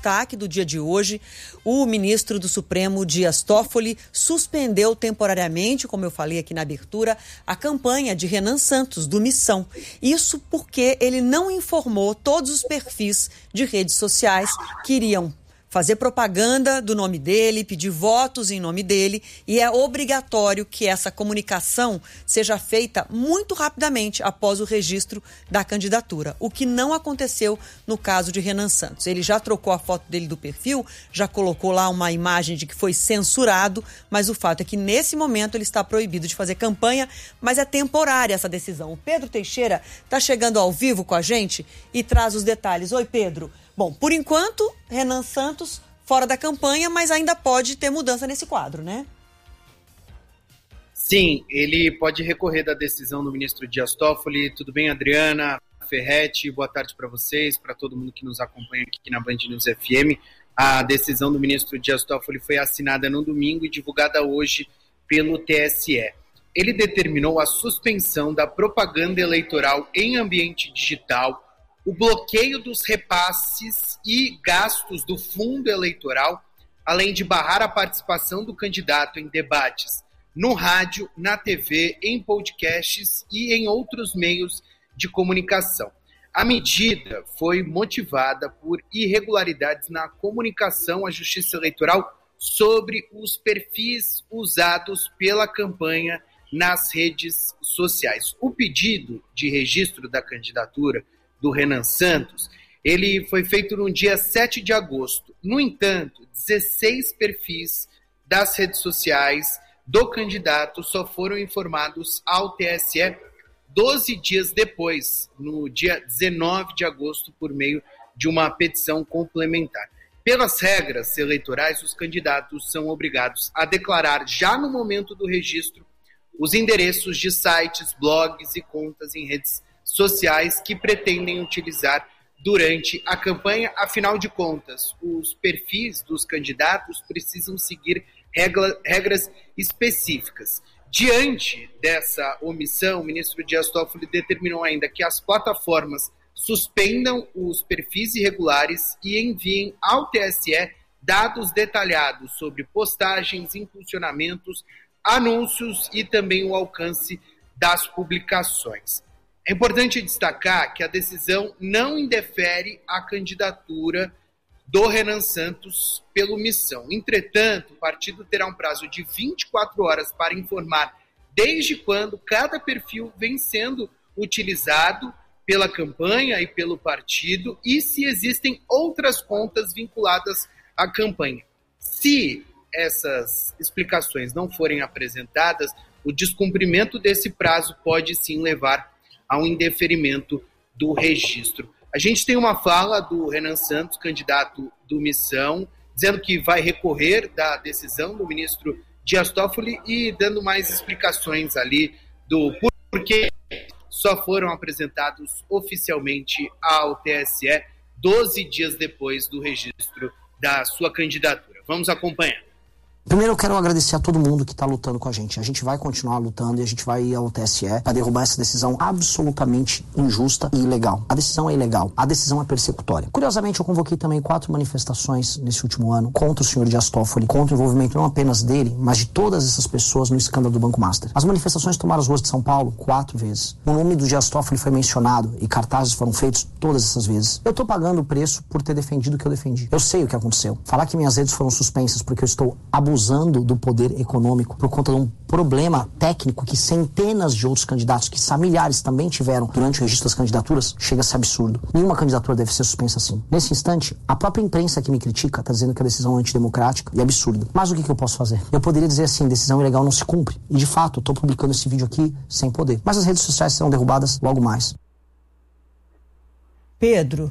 destaque do dia de hoje. O ministro do Supremo, Dias Toffoli, suspendeu temporariamente, como eu falei aqui na abertura, a campanha de Renan Santos, do Missão. Isso porque ele não informou todos os perfis de redes sociais que iriam fazer propaganda do nome dele, pedir votos em nome dele, e é obrigatório que essa comunicação seja feita muito rapidamente após o registro da candidatura, o que não aconteceu no caso de Renan Santos. Ele já trocou a foto dele do perfil, já colocou lá uma imagem de que foi censurado, mas o fato é que nesse momento ele está proibido de fazer campanha, mas é temporária essa decisão. O Pedro Teixeira está chegando ao vivo com a gente e traz os detalhes. Oi, Pedro. Bom, por enquanto, Renan Santos fora da campanha, mas ainda pode ter mudança nesse quadro, né? Sim, ele pode recorrer da decisão do ministro Dias Toffoli. Tudo bem, Adriana, Ferretti? Boa tarde para vocês, para todo mundo que nos acompanha aqui na Band News FM. A decisão do ministro Dias Toffoli foi assinada no domingo e divulgada hoje pelo TSE. Ele determinou a suspensão da propaganda eleitoral em ambiente digital, o bloqueio dos repasses e gastos do fundo eleitoral, além de barrar a participação do candidato em debates no rádio, na TV, em podcasts e em outros meios de comunicação. A medida foi motivada por irregularidades na comunicação à Justiça Eleitoral sobre os perfis usados pela campanha nas redes sociais. O pedido de registro da candidatura do Renan Santos, ele foi feito no dia 7 de agosto. No entanto, 16 perfis das redes sociais do candidato só foram informados ao TSE 12 dias depois, no dia 19 de agosto, por meio de uma petição complementar. Pelas regras eleitorais, os candidatos são obrigados a declarar, já no momento do registro, os endereços de sites, blogs e contas em redes sociais que pretendem utilizar durante a campanha. Afinal de contas, os perfis dos candidatos precisam seguir regras específicas. Diante dessa omissão, o ministro Dias Toffoli determinou ainda que as plataformas suspendam os perfis irregulares e enviem ao TSE dados detalhados sobre postagens, impulsionamentos, anúncios e também o alcance das publicações. É importante destacar que a decisão não indefere a candidatura do Renan Santos pelo Missão. Entretanto, o partido terá um prazo de 24 horas para informar desde quando cada perfil vem sendo utilizado pela campanha e pelo partido e se existem outras contas vinculadas à campanha. Se essas explicações não forem apresentadas, o descumprimento desse prazo pode sim levar a um indeferimento do registro. A gente tem uma fala do Renan Santos, candidato do Missão, dizendo que vai recorrer da decisão do ministro Dias Toffoli e dando mais explicações ali do porquê só foram apresentados oficialmente ao TSE 12 dias depois do registro da sua candidatura. Vamos acompanhar. Primeiro eu quero agradecer a todo mundo que está lutando com a gente. A gente vai continuar lutando e a gente vai ir ao TSE para derrubar essa decisão absolutamente injusta e ilegal. A decisão é ilegal, a decisão é persecutória. Curiosamente, eu convoquei também 4 manifestações nesse último ano contra o senhor Dias Toffoli, contra o envolvimento não apenas dele, mas de todas essas pessoas no escândalo do Banco Master. As manifestações tomaram as ruas de São Paulo 4 vezes. O nome do Dias Toffoli foi mencionado e cartazes foram feitos todas essas vezes. Eu estou pagando o preço por ter defendido o que eu defendi. Eu sei o que aconteceu. Falar que minhas redes foram suspensas porque eu estou abusando do poder econômico por conta de um problema técnico que centenas de outros candidatos, que milhares também tiveram durante o registro das candidaturas, chega a ser absurdo. Nenhuma candidatura deve ser suspensa assim. Nesse instante, a própria imprensa que me critica está dizendo que a decisão é antidemocrática e absurda. Mas o que eu posso fazer? Eu poderia dizer assim, decisão ilegal não se cumpre. E de fato, eu estou publicando esse vídeo aqui sem poder. Mas as redes sociais serão derrubadas logo mais. Pedro,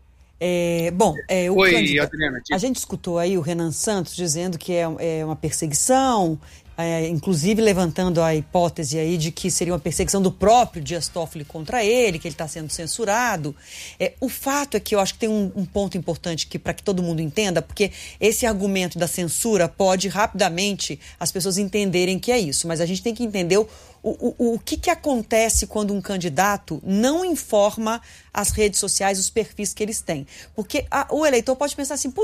Oi, Adriana. A gente escutou aí o Renan Santos dizendo que é uma perseguição, inclusive levantando a hipótese aí de que seria uma perseguição do próprio Dias Toffoli contra ele, que ele está sendo censurado. O fato é que eu acho que tem um ponto importante para que todo mundo entenda, porque esse argumento da censura pode rapidamente as pessoas entenderem que é isso, mas a gente tem que entender o que acontece quando um candidato não informa as redes sociais, os perfis que eles têm. Porque o eleitor pode pensar assim,